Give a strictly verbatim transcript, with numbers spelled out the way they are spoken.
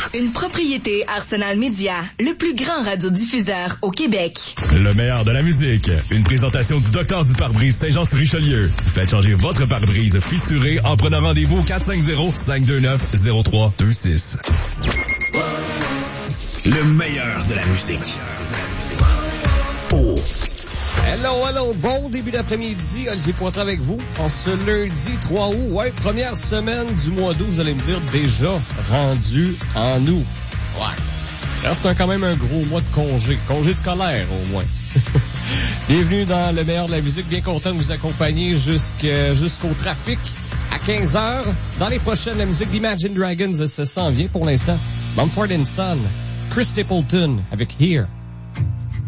Une propriété Arsenal Média, le plus grand radiodiffuseur au Québec. Le meilleur de la musique. Une présentation du docteur du pare-brise Saint-Jean-sur-Richelieu. Faites changer votre pare-brise fissuré en prenant rendez-vous au quatre cinq zéro, cinq deux neuf, zéro trois deux six. Le meilleur de la musique. Oh. Hello, hello, bon début d'après-midi, Olivier Poitras avec vous, en ce lundi trois août, ouais, première semaine du mois d'août, vous allez me dire, déjà rendu en août. Ouais, reste un, quand même un gros mois de congé, congé scolaire au moins. Bienvenue dans le meilleur de la musique, bien content de vous accompagner jusqu'à, jusqu'au trafic à quinze heures. Dans les prochaines, la musique d'Imagine Dragons, ça s'en vient pour l'instant. Mumford and Son, Chris Stapleton avec Here.